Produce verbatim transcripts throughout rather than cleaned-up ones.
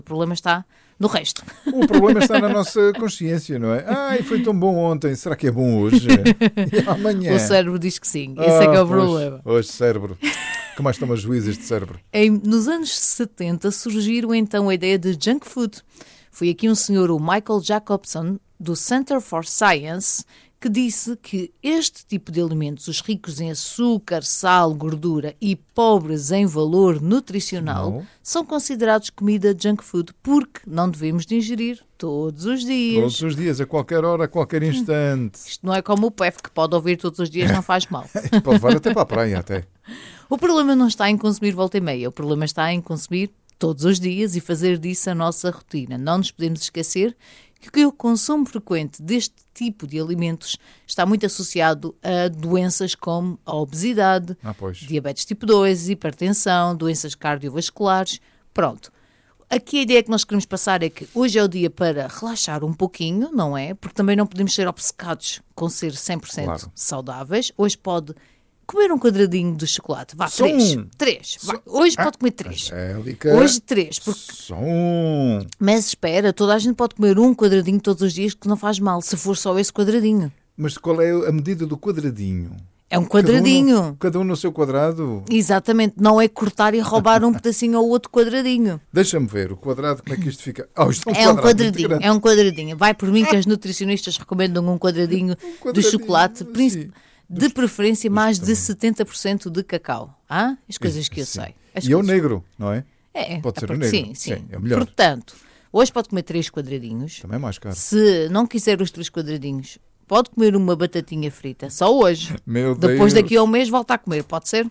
O problema está no resto. O problema está na nossa consciência, não é? Ai, foi tão bom ontem, será que é bom hoje? E amanhã? O cérebro diz que sim, esse ah, é que é o pois, problema. Hoje, cérebro. Que mais toma juízes de cérebro? Em, nos anos setenta surgiram então a ideia de junk food. Foi aqui um senhor, o Michael Jacobson, do Center for Science, que disse que este tipo de alimentos, os ricos em açúcar, sal, gordura e pobres em valor nutricional, não. são considerados comida junk food porque não devemos de ingerir todos os dias. Todos os dias, a qualquer hora, a qualquer instante. Isto não é como o P E F, que pode ouvir todos os dias, não faz mal. Pode levar até para a praia, até. O problema não está em consumir volta e meia, o problema está em consumir todos os dias e fazer disso a nossa rotina. Não nos podemos esquecer que o consumo frequente deste tipo de alimentos está muito associado a doenças como a obesidade, ah, diabetes tipo dois, hipertensão, doenças cardiovasculares. Pronto. Aqui a ideia que nós queremos passar é que hoje é o dia para relaxar um pouquinho, não é? Porque também não podemos ser obcecados com ser cem por cento claro. saudáveis. Hoje pode comer um quadradinho de chocolate. Vá, Só três. Um. Três. Vá, hoje ah, pode comer três. Angélica. Hoje três. Porque... Só um. Mas espera, toda a gente pode comer um quadradinho todos os dias que não faz mal, se for só esse quadradinho. Mas qual é a medida do quadradinho? É um quadradinho. Cada um no, cada um no seu quadrado? Exatamente. Não é cortar e roubar um pedacinho ao outro quadradinho. Deixa-me ver. O quadrado, como é que isto fica? Oh, isto é um, é um quadradinho. quadradinho. É um quadradinho. Vai por mim que as nutricionistas recomendam um quadradinho, um quadradinho de chocolate, príncipe. De preferência mais de setenta por cento de cacau. Ah? As coisas que eu sim. sei. As e é o negro, não é? É. Pode ser é o negro. Sim, sim. sim é o melhor. Portanto, hoje pode comer três quadradinhos. Também é mais caro. Se não quiser os três quadradinhos, pode comer uma batatinha frita. Só hoje. Meu Depois Deus. daqui a um mês volta a comer. Pode ser?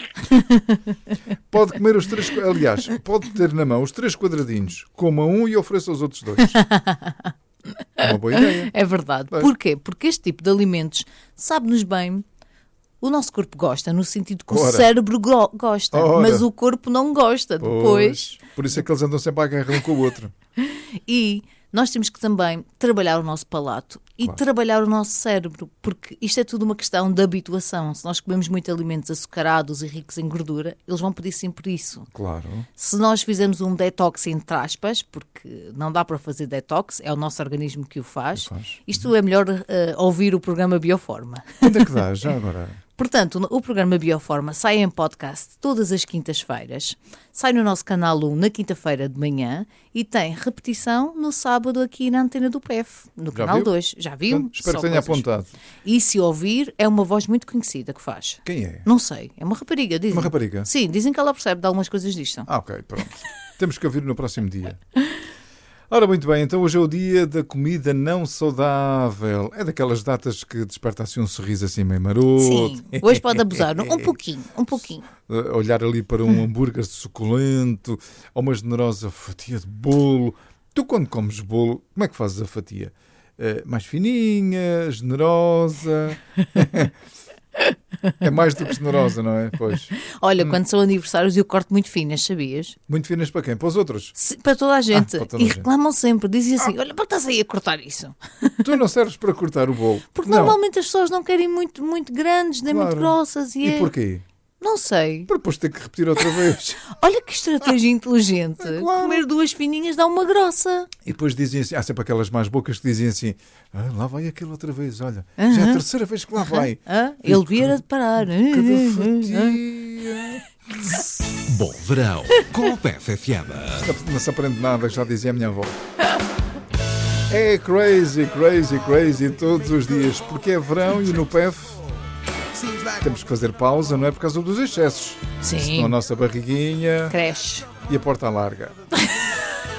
Pode comer os três... Aliás, pode ter na mão os três quadradinhos. Coma um e ofereça os outros dois. É uma boa ideia. É verdade. Bem. Porquê? Porque este tipo de alimentos sabe-nos bem. O nosso corpo gosta, no sentido que Ora. o cérebro go- gosta, Ora. mas o corpo não gosta depois. Pois, por isso é que eles andam sempre à guerra um com o outro. E nós temos que também trabalhar o nosso palato e claro. trabalhar o nosso cérebro, porque isto é tudo uma questão de habituação. Se nós comemos muito alimentos açucarados e ricos em gordura, eles vão pedir sempre isso. Claro. Se nós fizermos um detox entre aspas, porque não dá para fazer detox, é o nosso organismo que o faz, faz. isto é melhor uh, ouvir o programa Bioforma. Onde é que dá, já agora? Portanto, o programa Bioforma sai em podcast todas as quintas-feiras, sai no nosso canal um na quinta-feira de manhã e tem repetição no sábado aqui na antena do P E F, no Já canal viu? dois. Já viu? Portanto, espero Só que tenha coisas. apontado. E se ouvir, é uma voz muito conhecida que faz. Quem é? Não sei, é uma rapariga, dizem. Uma rapariga? Sim, dizem que ela percebe de algumas coisas disto. Ah, ok, pronto. Temos que ouvir no próximo dia. Ora, muito bem, então hoje é o dia da comida não saudável. É daquelas datas que desperta assim um sorriso assim meio maroto. Sim, hoje pode abusar, um pouquinho, um pouquinho. Uh, olhar ali para um hambúrguer suculento ou uma generosa fatia de bolo. Tu quando comes bolo, como é que fazes a fatia? Uh, mais fininha, generosa... É mais do que generosa, não é? Pois. Olha, hum. quando são aniversários eu corto muito finas, sabias? Muito finas para quem? Para os outros? Se, para toda a gente. Ah, para toda e a gente. reclamam sempre, dizem assim, olha, para que estás aí a cortar isso? Tu não serves para cortar o bolo. Porque não. normalmente as pessoas não querem muito, muito grandes, nem Claro. muito grossas. E, E é... porquê? Não sei. Para depois ter que repetir outra vez. Olha que estratégia inteligente. É claro. Comer duas fininhas dá uma grossa. E depois dizem assim, há sempre aquelas mais bocas que dizem assim, ah, lá vai aquele outra vez, olha, Uhum. já é a terceira vez que lá vai. Ah, ele devia de parar. Cada fatia... Bom verão com o P F F M. Não se aprende nada, já dizia a minha avó. É crazy, crazy, crazy todos os dias, porque é verão e no P F temos que fazer pausa, não é por causa dos excessos. Sim. Senão a nossa barriguinha Cresce. e a porta larga.